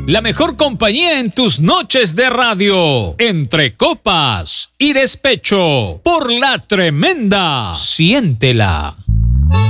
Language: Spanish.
La mejor compañía en tus noches de radio. Entre copas y despecho. Por La Tremenda. Siéntela.